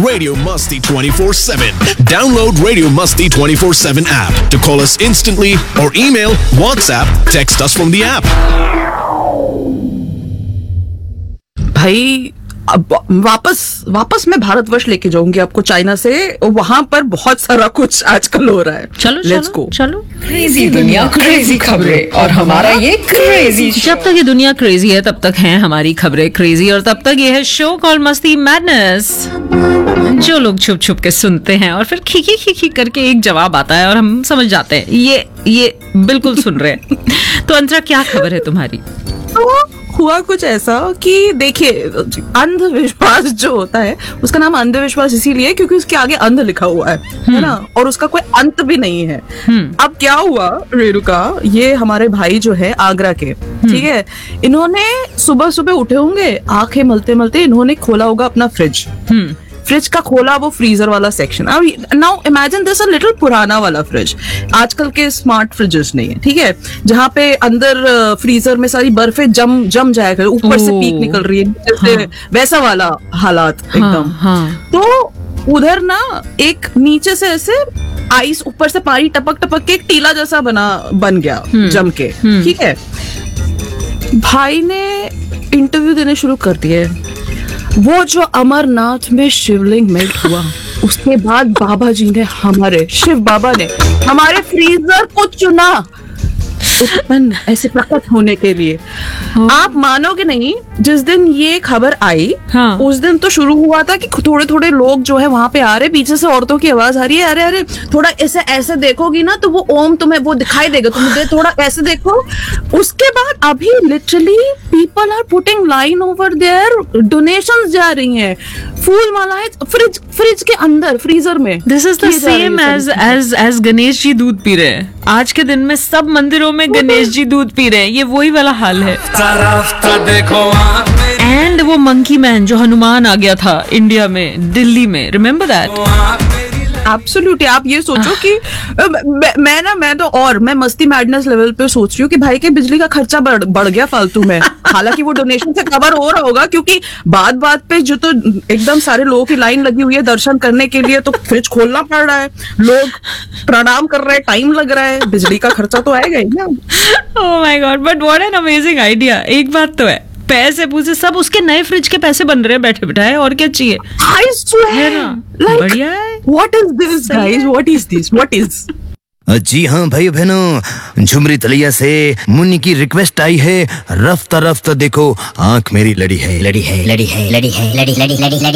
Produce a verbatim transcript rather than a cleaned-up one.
Radio Musty twenty-four seven. Download Radio Musty twenty-four seven app to call us instantly or email, WhatsApp, text us from the app. भाई अब वापस वापस मैं भारतवर्ष लेके जाऊंगी आपको चाइना से, वहां पर बहुत सारा कुछ आजकल हो रहा है. चलो लेट्स गो. चलो क्रेजी दुनिया, क्रेजी खबरें और हमारा ये क्रेजी. जब तक ये दुनिया क्रेजी है तब तक हैं हमारी खबरें क्रेजी, और तब तक ये है शो कॉल मस्ती मैडनेस, जो लोग छुप छुप के सुनते हैं और फिर खीखी खीखी करके एक जवाब आता है और हम समझ जाते हैं ये ये बिल्कुल सुन रहे हैं. तो अंतरा, क्या खबर है तुम्हारी? तो हुआ कुछ ऐसा कि देखिए, अंधविश्वास जो होता है उसका नाम अंधविश्वास इसीलिए क्योंकि उसके आगे अंध लिखा हुआ है, है ना, और उसका कोई अंत भी नहीं है. अब क्या हुआ रेणुका, ये हमारे भाई जो है आगरा के, ठीक है, इन्होंने सुबह सुबह उठे होंगे, आंखें मलते मलते इन्होंने खोला होगा अपना फ्रिज. फ्रिज का खोला वो फ्रीजर वाला सेक्शन. अब now imagine this a little पुराना वाला फ्रिज, आजकल के स्मार्ट फ्रिजेस नहीं है, ठीक है, जहाँ पे अंदर फ्रीजर में सारी बर्फें जम जम जाया कर, ऊपर से पीक निकल रही है, जैसे हाँ. वैसा वाला हालात एकदम. हाँ, हाँ. तो उधर ना एक नीचे से ऐसे आइस, ऊपर से पानी टपक टपक के एक टीला जैसा बना बन गया जम के, ठीक है. भाई ने इंटरव्यू देने शुरू कर दिए. वो जो अमरनाथ में शिवलिंग मेल्ट हुआ, उसके बाद बाबा जी ने, हमारे शिव बाबा ने हमारे फ्रीजर को चुना उत्पन्न ऐसे प्रकट होने के लिए. आप मानोगे नहीं, जिस दिन ये खबर आई, हाँ. उस दिन तो शुरू हुआ था कि थोड़े थोड़े लोग जो है वहां पे आ रहे, पीछे से औरतों की आवाज आ रही है, अरे अरे थोड़ा ऐसे ऐसे देखोगी ना तो वो ओम तुम्हें वो दिखाई देगा, तुम थोड़ा ऐसे देखो. उसके बाद अभी literally people are putting line over there, donations जा रही हैं, फूल मालाएं फ्रिज फ्रिज के अंदर, फ्रीजर में. This is the same as as as Ganesh ji दूध पी रहे हैं. आज के दिन में सब मंदिरों में गणेश जी दूध पी रहे हैं. ये वही वाला हाल है. एंड वो मंकी मैन जो हनुमान आ गया था इंडिया में, दिल्ली में, रिमेम्बर दैट? एब्सोल्युटली. आप ये सोचो कि मैं, मैं ना मैं तो और मैं मस्ती मैडनेस लेवल पे सोच रही हूँ कि भाई के बिजली का खर्चा बढ़, बढ़ गया फालतू में. हालांकि वो डोनेशन से कवर हो रहा होगा, क्योंकि बात बात पे जो तो एकदम सारे लोगों की लाइन लगी हुई है दर्शन करने के लिए, तो फ्रिज खोलना पड़ रहा है, लोग प्रणाम कर रहे हैं, टाइम लग रहा है, बिजली का खर्चा तो आएगा ही ना. Oh my God, but what an amazing idea. एक बात तो है, पैसे पूछे सब उसके नए फ्रिज के पैसे बन रहे हैं बैठे बैठाए, और क्या चाहिए. है ना, बढ़िया है. What is this guys? What is this? What is? जी हाँ भाई बहनों, झुमरी तलिया से मुन्नी की रिक्वेस्ट आई है, रफ्ता रफ्ता देखो आंख मेरी लड़ी है, लड़ी है, लड़ी है, लड़ी है, लड़ी लड़ी लड़ी लड़ी